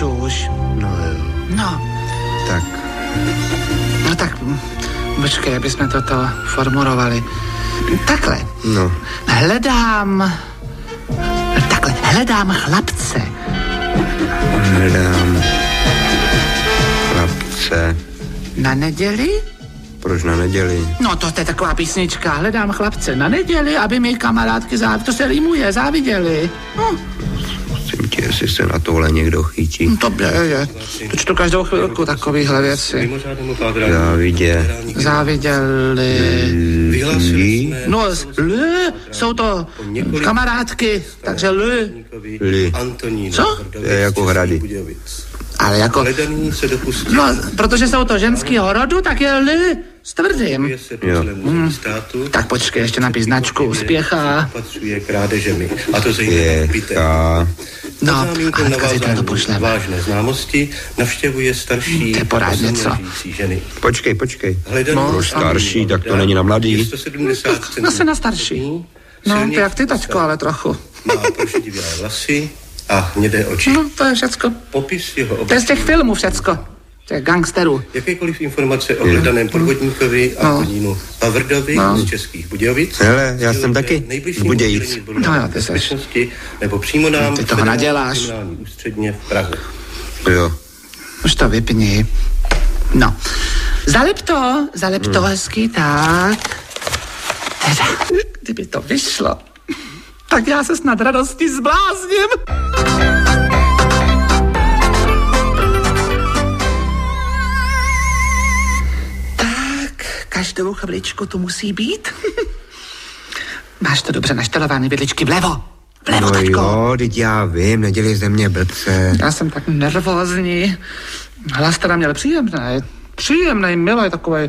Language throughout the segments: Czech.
už. No jo. No. Tak. No tak, počkej, aby jsme toto formulovali. Takhle. No. Hledám chlapce. Hledám chlapce. Na neděli? Proč na neděli? No to je taková písnička. Hledám chlapce na neděli, aby mi kamarádky to se rýmuje, záviděli. No. Musím tě, jestli se na tohle někdo chytí. No to je. To čtu každou chvilku takovýhle věci. Záviděli. No, jsou to kamarádky, takže Co? To je jako hrady. Ale jako... No, protože jsou to ženského rodu, tak je s tvrdým. Jo. Tak počkej, ještě napíš značku, Spěchá. Spěchá. No, Hanka zítra to pošleme. Vážné známosti navštěvuje starší. To je porád něco. Počkej. Pro starší, tak to není na mladý. Zase na starší. No, to jak ty, tačko, ale trochu. Má prošedivělé vlasy a hnědé oči. No, to je všecko. Popis jeho To je z těch filmů všecko. Těch gangsterů. Jakékoliv informace o hledaném podvodníkovi a Antonínu Pavrdovi z Českých Budějovic. Hele, já jsem taky z Budějic. No jo, ty seš. Nebo přímo nám ty toho naděláš. Ústředně v Praze. Jo. Už to vypni. No. Zalep to hezky, tak. Teda, kdyby to vyšlo, tak já se snad radostí zblázním. Každou chviličku tu musí být. Máš to dobře naštelovaný, vidličky vlevo. Vlevo, no taťko. Jo, teď já vím, nedělej ze mě blbce. Já jsem tak nervózní. Hlas teda měl příjemný, milý takovej.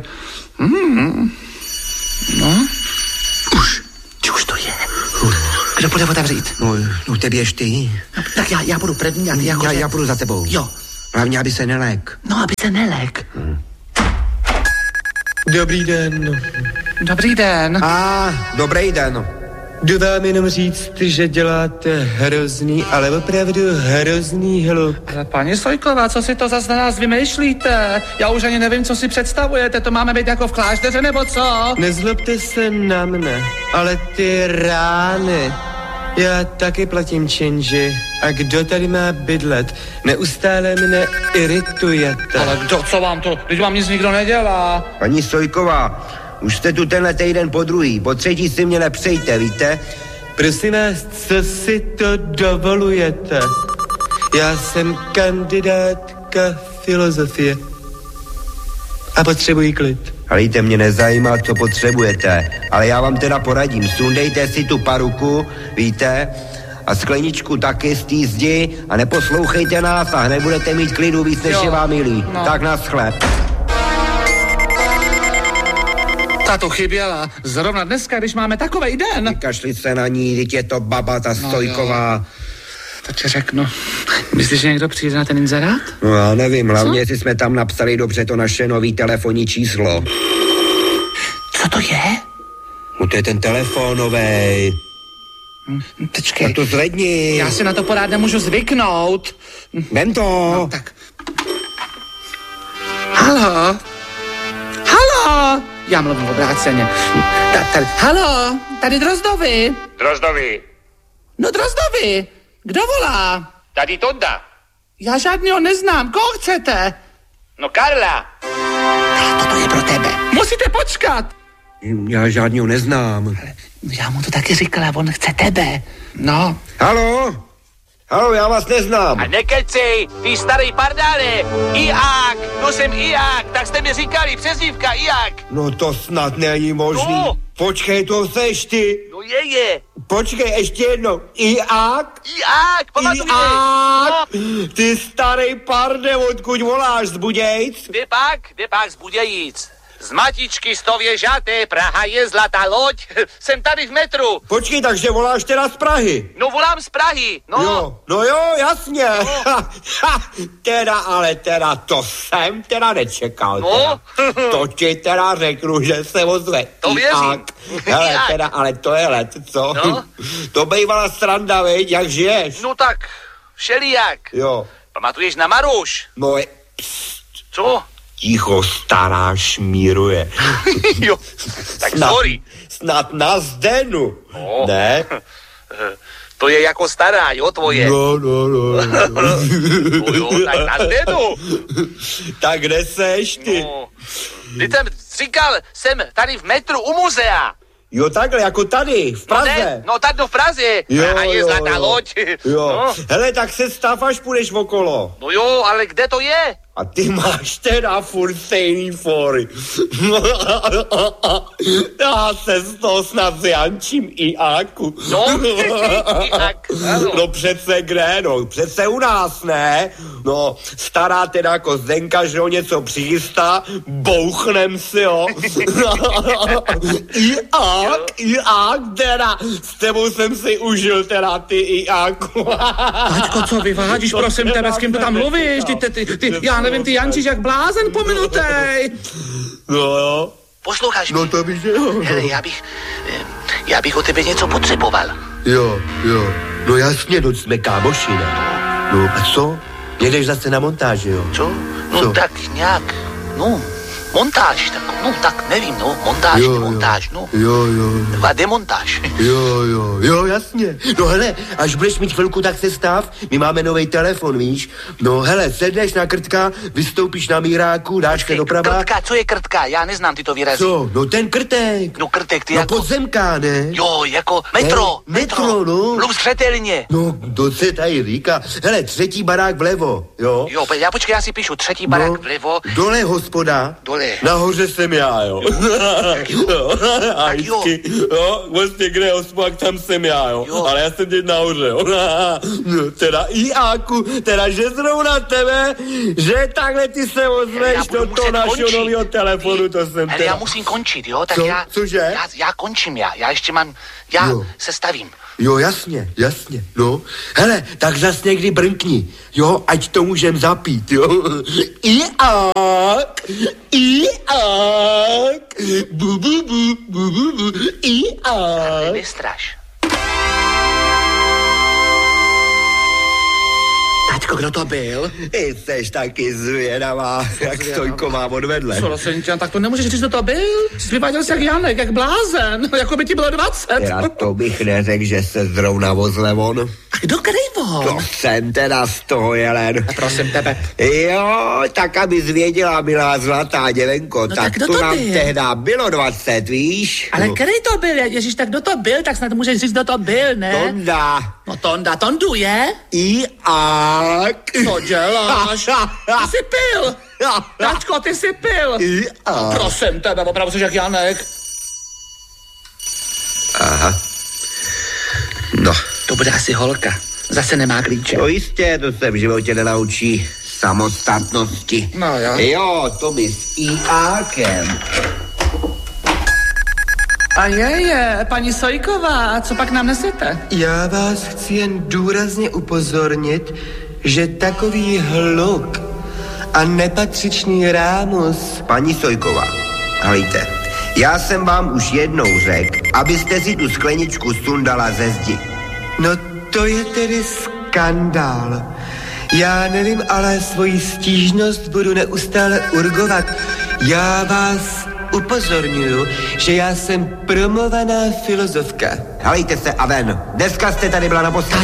No. Už to je. Kdo půjde otevřít? No ty běž ty. No, tak já budu první a ty jako... Já půjdu za tebou. Jo. Hlavně, aby se nelek. No, aby se nelek. Dobrý den. Dobrý den. Dobrý den. Jdu vám jenom říct, že děláte hrozný, ale opravdu hrozný hluk. Ale paní Sojková, co si to zase na nás vymýšlíte? Já už ani nevím, co si představujete, to máme být jako v klášteře, nebo co? Nezlobte se na mne, ale ty rány. Já taky platím činži. A kdo tady má bydlet? Neustále mne iritujete. Ale co vám to? Teď vám nic nikdo nedělá. Paní Sojková, už jste tu tenhle týden po druhý, po třetí si mě nepřejte, víte? Prosím vás, co si to dovolujete? Já jsem kandidátka filozofie. A potřebuji klid. Ale víte, mě nezajímá, co potřebujete, ale já vám teda poradím, sundejte si tu paruku, víte, a skleničku taky z té zdi a neposlouchejte nás a hned budete mít klidu víc, než je vám milý. No. Tak naschle. Ta to chyběla. Zrovna dneska, když máme takovej den. Vykašli se na ní, teď je to baba, ta Sojková. To ti řeknu. Myslíš, že někdo přijde na ten inzerát? No já nevím, hlavně jestli jsme tam napsali dobře to naše nový telefonní číslo. Co to je? No to je ten telefonovej. Počkej. A to zvedni. Já si na to porád nemůžu zvyknout. Vem to. No, tak. Haló? Haló? Já mluvím obráceně. Haló? Tady Drozdovi. Drozdovi. No Drozdovi. Kdo volá? Tady Tonda. Já žádnýho neznám. Koho chcete? No Karla. Toto je pro tebe. Musíte počkat. Já žádnýho neznám. Ale já mu to taky říkala, on chce tebe. No. Haló? Haló, já vás neznám. A nekecej, ty starý pardále. Iák, no jsem Iák, tak jste mi říkali, přezdívka Iák. No to snad není možný. No. Počkej, to seš ty. No je. Počkej, ještě jedno. Iák? Iák, pamatuj. Iák? No. Ty starý parde, odkud voláš, z Budějic? Kde pak z Budějic. Z Matičky Stověžaté, Praha je zlatá loď. Jsem tady v metru. Počkej, takže voláš teda z Prahy? No volám z Prahy, no. Jo, no jo, jasně. No. teda, to jsem teda nečekal. No. Teda. To ti teda řeknu, že se ozve. To věřím. Hele, teda, ale to je let, co? No. To bývala sranda, veď, jak žiješ? No tak, všelijak. Jo. Pamatuješ na Maruš? Moje... Co? Ticho, stará šmíruje. Jo, tak sorry. Snad na Zdenu, ne? To je jako stará, jo, tvoje? No. No jo, tak na Zdenu. Tak kde seš ty? No, ty jsem říkal, jsem tady v metru u muzea. Jo, takhle, jako tady, v Praze. No tady v Praze. A je zlatá loď. Jo. No. Hele, tak se stav, až půjdeš okolo. No jo, ale kde to je? A ty máš teda furt stejný fory. Já se z toho snad zjančím i Áku. No, jak? No přece kde, no, přece u nás, ne? No, stará teda jako Zdenka, že ho něco přichystá, bouchnem si, jo. I Ák, teda, s tebou jsem si užil teda ty i Áku. Taťko, co vyvádíš, prosím tebe, s kým to tam mluvíš? Ty, já nevím, ty jančíš jak blázen pominutej. No jo. Posloucháš No mě? to víš, že jo. Hele, já bych o tebe něco potřeboval. Jo. No jasně, no jsme kámoši, ne? No a co? Jedeš zase na montáži, jo? Co? No Co? tak nějak, no, montáž, tak, no tak nevím, no, montáž, demontáž, no. Jo. A demontáž. Jo, jasně. No hele, až budeš mít chvilku, tak se stav. My máme nový telefon, víš? No hele, sedneš na Krtka, vystoupíš na Míráku, dáš ke doprava. Krtka, co je krtka? Já neznám tyto výrazy. Co? No ten Krtek. No krtek, ty No jako... podzemka, ne? Jo, jako metro. No. Mluv zřetelně. No, to se tady říká. Hele, 3. barák vlevo, jo? Jo, já počkej, já si píšu 3. barák vlevo. Dole hospoda. Dole. Nahoře jsem já, jo. A vždycky, jo, vlastně kde je hospoda, tam jsem já, jo. Ale já jsem teď nahoře, jo. No, teda i Áku, teda že zrovna tebe, že takhle ty se ozveš do toho našeho nového telefonu, to jsem ale teda. já musím končit, jo, tak Co? já... Cože? Já končím, já ještě mám... se stavím. Jo, jasně, no. Hele, tak zas někdy brnkni, jo, ať to můžem zapít, jo. I Ák, bu, I Ák. Nestraš. Taťko, kdo to byl? Ty seš taky zvědavá, jak Stojko mám odvedle. Prosím tě, tak to nemůžeš říct, kdo to byl? Jsi vyváděl se jak Janek, jak blázen, jako by ti bylo 20. Já to bych neřekl, že se zrovna vozle on. A kdo krejvo? To jsem teda z toho, Jelen. Prosím tebe. Jo, tak aby zvěděla, milá zlatá děvenko, No tak tak kdo to to nám byl? tehda bylo 20, víš? Ale který to byl? Ježíš, tak kdo to byl? Tak snad můžeš říct, kdo to byl, ne? Tonda. No Tondu je? I Ák. Co děláš? Ty jsi pil. Tačko, ty jsi pil. I Ák. Prosím tebe, opravdu jsi jak Janek. Aha. No. To bude asi holka. Zase nemá klíče. No jistě, to se v životě nenaučí samostatnosti. No jo. Jo, to my s I-Ákem. A paní Sojková, co pak nám nesete? Já vás chci jen důrazně upozornit, že takový hluk a nepatřičný rámus... Paní Sojková, hlejte, já jsem vám už jednou řekl, abyste si tu skleničku sundala ze zdi. No to je tedy skandál. Já nevím, ale svoji stížnost budu neustále urgovat. Já vás upozorňuju, že já jsem promovaná filozofka. Halejte se a ven. Dneska jste tady byla naposledy.